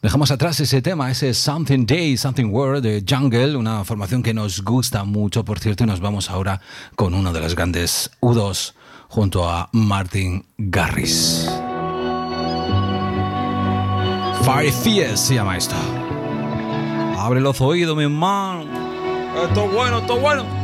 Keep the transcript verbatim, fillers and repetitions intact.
Dejamos atrás ese tema, ese Something Day, Something World de Jungle, una formación que nos gusta mucho, por cierto, y nos vamos ahora con uno de los grandes U dos junto a Martin Garrix. Fire Fierce se llama esto. Abre los oídos, mi hermano. Esto es bueno, esto es bueno.